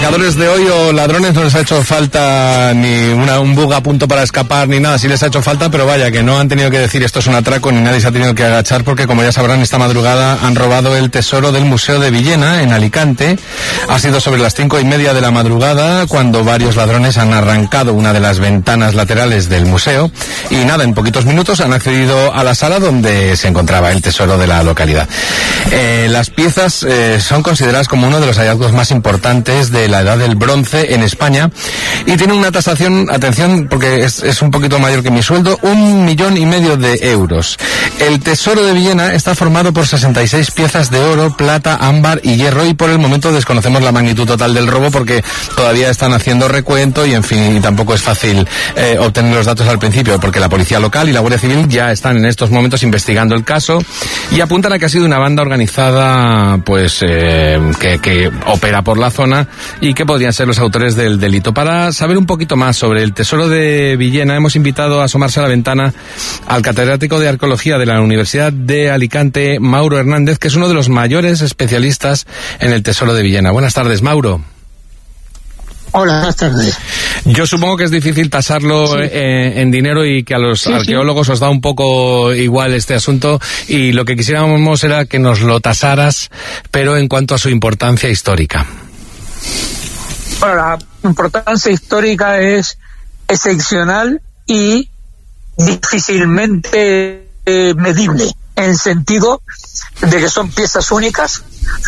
atracadores de hoy o ladrones no les ha hecho falta ni un bug a punto para escapar ni nada, sí les ha hecho falta, pero vaya, que no han tenido que decir esto es un atraco ni nadie se ha tenido que agachar porque, como ya sabrán, esta madrugada han robado el tesoro del Museo de Villena, en Alicante. Ha sido sobre las 5:30 de la madrugada cuando varios ladrones han arrancado una de las ventanas laterales del museo y nada, en poquitos minutos han accedido a la sala donde se encontraba el tesoro de la localidad. Las piezas son consideradas como uno de los hallazgos más importantes de la Edad del Bronce en España y tiene una tasación, atención, porque es un poquito mayor que mi sueldo, 1,5 millones de euros. El tesoro de Villena está formado por 66 piezas de oro, plata, ámbar y hierro, y por el momento desconocemos la magnitud total del robo porque todavía están haciendo recuento y, en fin, y tampoco es fácil obtener los datos al principio porque la policía local y la Guardia Civil ya están en estos momentos investigando el caso y apuntan a que ha sido una banda organizada pues que opera por la zona y que podrían ser los autores del delito. Para saber un poquito más sobre el tesoro de Villena hemos invitado a asomarse a la ventana al catedrático de Arqueología de la Universidad de Alicante, Mauro Hernández, que es uno de los mayores especialistas en el tesoro de Villena. Buenas tardes, Mauro. Hola, buenas tardes. Yo supongo que es difícil tasarlo en dinero y que a los arqueólogos os da un poco igual este asunto, y lo que quisiéramos era que nos lo tasaras, pero en cuanto a su importancia histórica. Bueno, la importancia histórica es excepcional y difícilmente medible, en el sentido de que son piezas únicas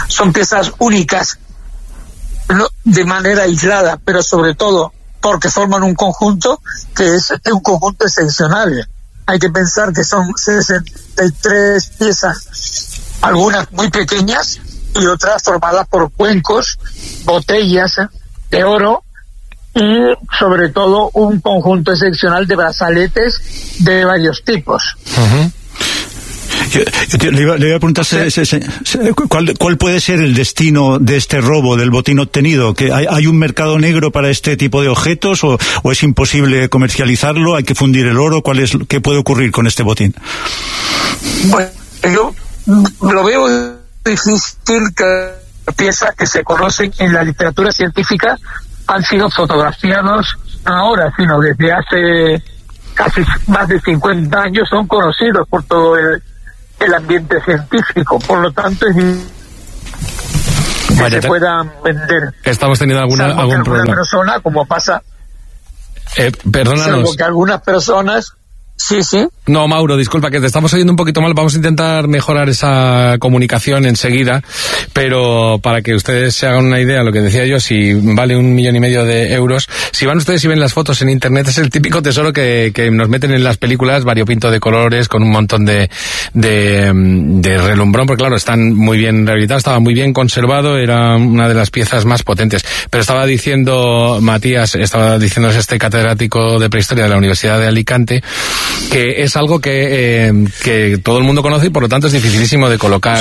no de manera aislada, pero sobre todo porque forman un conjunto que es un conjunto excepcional. Hay que pensar que son 63 piezas, algunas muy pequeñas y otras formadas por cuencos, botellas de oro y sobre todo un conjunto excepcional de brazaletes de varios tipos. Uh-huh. Yo le iba a preguntar ¿cuál puede ser el destino de este robo, del botín obtenido? ¿Que hay un mercado negro para este tipo de objetos o es imposible comercializarlo? ¿Hay que fundir el oro? ¿Qué puede ocurrir con este botín? Bueno, yo lo veo difícil que piezas que se conocen en la literatura científica han sido fotografiados ahora, sino desde hace casi más de 50 años son conocidos por todo el ambiente científico, por lo tanto es que se puedan vender. Estamos teniendo algún problema. Persona, como pasa, perdónanos. salvo que algunas personas. Sí. No, Mauro, disculpa, que te estamos oyendo un poquito mal. Vamos a intentar mejorar esa comunicación enseguida, pero para que ustedes se hagan una idea, lo que decía yo, si vale 1,5 millones de euros, si van ustedes y ven las fotos en internet, es el típico tesoro que nos meten en las películas, variopinto de colores, con un montón de relumbrón, porque claro, están muy bien rehabilitados, estaba muy bien conservado, era una de las piezas más potentes. Pero estaba diciendo Matías, este catedrático de prehistoria de la Universidad de Alicante, que es algo que todo el mundo conoce y por lo tanto es dificilísimo de colocar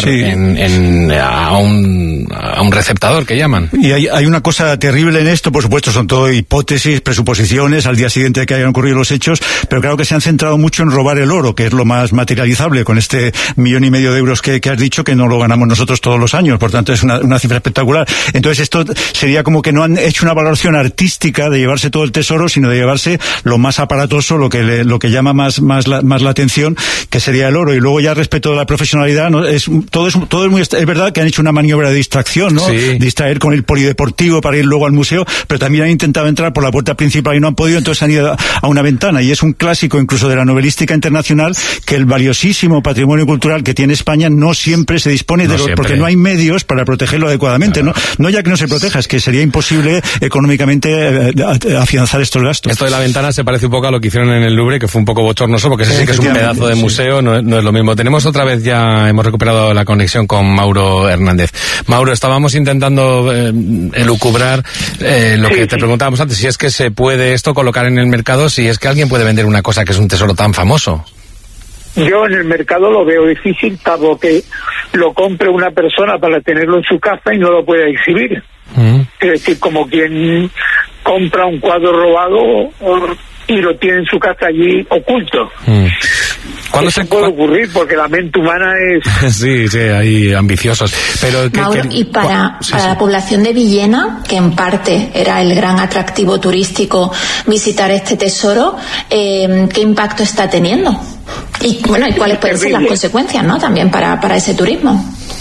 a un receptador, que llaman. Y hay una cosa terrible en esto, por supuesto, son todo hipótesis, presuposiciones al día siguiente de que hayan ocurrido los hechos, pero claro que se han centrado mucho en robar el oro, que es lo más materializable, con este 1,5 millones de euros que has dicho, que no lo ganamos nosotros todos los años, por tanto es una cifra espectacular. Entonces esto sería como que no han hecho una valoración artística de llevarse todo el tesoro, sino de llevarse lo más aparatoso, lo que llama más la atención, que sería el oro. Y luego ya respecto a la profesionalidad, ¿no? Todo es verdad que han hecho una maniobra de distracción, ¿no? Sí. Distraer con el polideportivo para ir luego al museo, pero también han intentado entrar por la puerta principal y no han podido, entonces han ido a una ventana, y es un clásico incluso de la novelística internacional que el valiosísimo patrimonio cultural que tiene España no siempre se dispone porque no hay medios para protegerlo adecuadamente, claro. No ya que no se proteja, es que sería imposible económicamente afianzar estos gastos. Esto de la ventana se parece un poco a lo que hicieron en el Louvre, que fue un poco bochornoso, porque ese sí que es un pedazo de museo, no es lo mismo. Tenemos otra vez, ya hemos recuperado la conexión con Mauro Hernández. Mauro, estábamos intentando elucubrar lo que te preguntábamos antes, si es que se puede esto colocar en el mercado, si es que alguien puede vender una cosa que es un tesoro tan famoso. Yo en el mercado lo veo difícil, salvo que lo compre una persona para tenerlo en su casa y no lo pueda exhibir. Es decir, como quien compra un cuadro robado y lo tiene en su casa allí oculto. Eso puede ocurrir porque la mente humana es... Sí, hay ambiciosos. Pero Mauro, y para la población de Villena, que en parte era el gran atractivo turístico visitar este tesoro, ¿qué impacto está teniendo? Y bueno, ¿y cuáles pueden ser las consecuencias, no? También para ese turismo.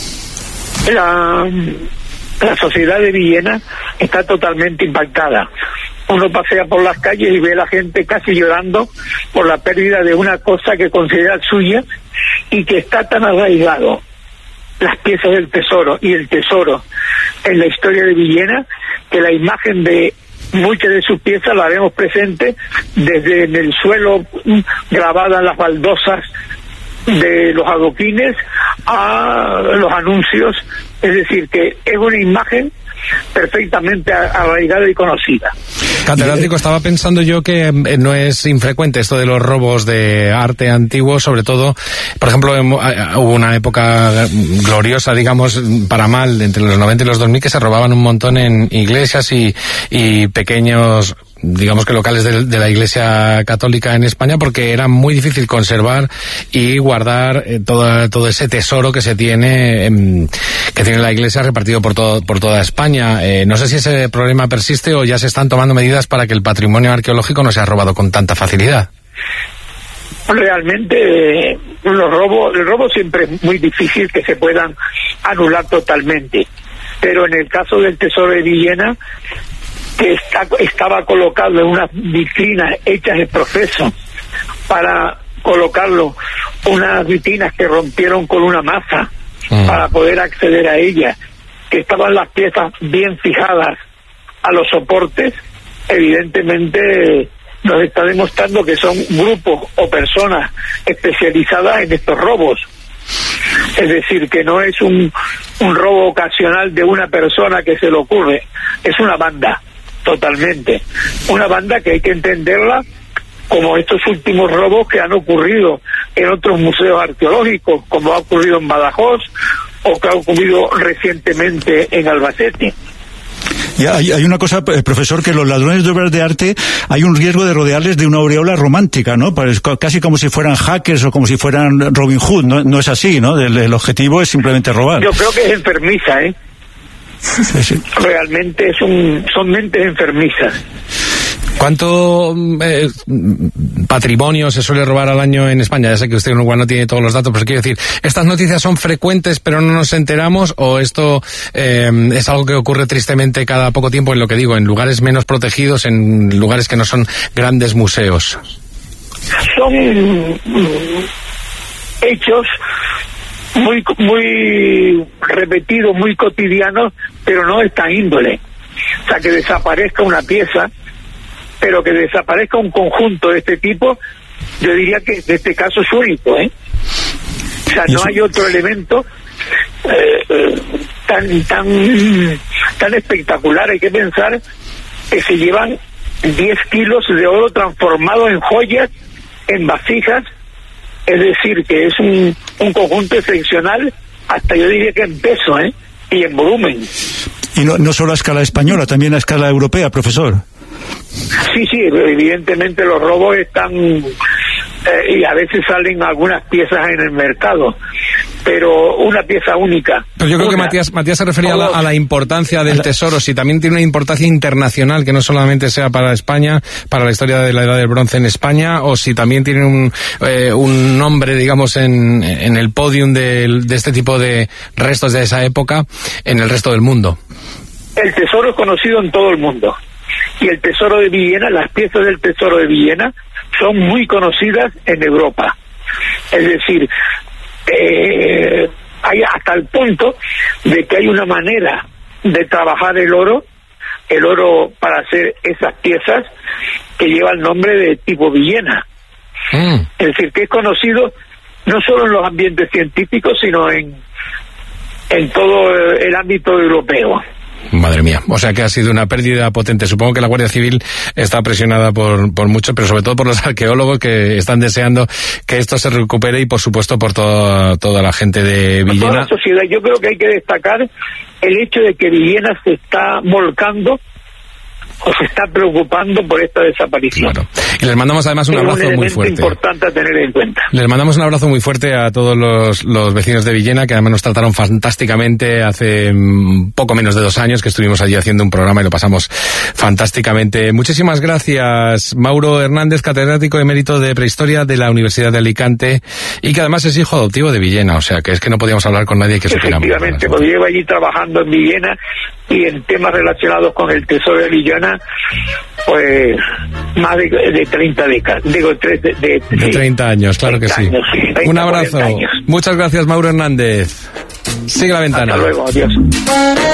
La sociedad de Villena está totalmente impactada. Uno pasea por las calles y ve a la gente casi llorando por la pérdida de una cosa que considera suya y que está tan arraigado, las piezas del tesoro y el tesoro en la historia de Villena, que la imagen de muchas de sus piezas la vemos presente desde en el suelo, grabada en las baldosas de los adoquines a los anuncios. Es decir, que es una imagen perfectamente arraigada y conocida. Catedrático, estaba pensando yo que no es infrecuente esto de los robos de arte antiguo, sobre todo, por ejemplo, hubo una época gloriosa, digamos, para mal, entre los 90 y los 2000, que se robaban un montón en iglesias y pequeños, digamos que locales de la Iglesia Católica en España, porque era muy difícil conservar y guardar todo ese tesoro que se tiene la Iglesia repartido por toda España. No sé si ese problema persiste o ya se están tomando medidas para que el patrimonio arqueológico no sea robado con tanta facilidad. Realmente el robo siempre es muy difícil que se puedan anular totalmente, pero en el caso del tesoro de Villena, que estaba colocado en unas vitrinas hechas de proceso para colocarlo, unas vitrinas que rompieron con una masa para poder acceder a ellas, que estaban las piezas bien fijadas a los soportes, evidentemente nos está demostrando que son grupos o personas especializadas en estos robos. Es decir, que no es un robo ocasional de una persona que se le ocurre, es una banda, totalmente. Una banda que hay que entenderla como estos últimos robos que han ocurrido en otros museos arqueológicos, como ha ocurrido en Badajoz o que ha ocurrido recientemente en Albacete. Y hay una cosa, profesor, que los ladrones de obras de arte hay un riesgo de rodearles de una aureola romántica, ¿no? Casi como si fueran hackers o como si fueran Robin Hood, no es así, ¿no? El objetivo es simplemente robar. Yo creo que es enfermiza, ¿eh? Sí. Realmente son mentes enfermizas. ¿Cuánto patrimonio se suele robar al año en España? Ya sé que usted igual no tiene todos los datos, pero quiero decir, ¿estas noticias son frecuentes pero no nos enteramos o esto es algo que ocurre tristemente cada poco tiempo, en lo que digo, en lugares menos protegidos, en lugares que no son grandes museos? Son hechos muy repetidos, muy cotidianos, pero no de esta índole. O sea, que desaparezca una pieza, pero que desaparezca un conjunto de este tipo, yo diría que en este caso es único, ¿eh? O sea, no hay otro elemento tan espectacular. Hay que pensar que se llevan 10 kilos de oro transformado en joyas, en vasijas, es decir, que es un conjunto excepcional, hasta yo diría que en peso, y en volumen. Y no solo a escala española, también a escala europea, profesor. Sí, evidentemente los robos están y a veces salen algunas piezas en el mercado, pero una pieza única. Pero yo creo que Matías se refería a la importancia del tesoro, si también tiene una importancia internacional, que no solamente sea para España, para la historia de la Edad del Bronce en España, o si también tiene un nombre, digamos, en el podium de este tipo de restos de esa época en el resto del mundo. El tesoro es conocido en todo el mundo. Y el tesoro de Villena, las piezas del tesoro de Villena son muy conocidas en Europa. Es decir, hay hasta el punto de que hay una manera de trabajar el oro para hacer esas piezas que lleva el nombre de tipo Villena. Es decir, que es conocido no solo en los ambientes científicos, sino en todo el ámbito europeo. Madre mía, o sea que ha sido una pérdida potente. Supongo que la Guardia Civil está presionada por muchos, pero sobre todo por los arqueólogos que están deseando que esto se recupere y por supuesto por toda la gente de Villena. Toda la sociedad. Yo creo que hay que destacar el hecho de que Villena se está volcando o se está preocupando por esta desaparición. Claro. Y les mandamos además un abrazo muy fuerte. Es importante a tener en cuenta. Les mandamos un abrazo muy fuerte a todos los vecinos de Villena, que además nos trataron fantásticamente hace poco menos de 2 años que estuvimos allí haciendo un programa y lo pasamos fantásticamente. Muchísimas gracias, Mauro Hernández, catedrático emérito de Prehistoria de la Universidad de Alicante y que además es hijo adoptivo de Villena, o sea que es que no podíamos hablar con nadie que supiera más. Efectivamente, porque llevo allí trabajando en Villena y en temas relacionados con el tesoro de Villena, pues más de 30 décadas, digo, de 30 años, claro que sí. 30, un abrazo. Muchas gracias, Mauro Hernández. Sigue la ventana. Hasta luego, adiós.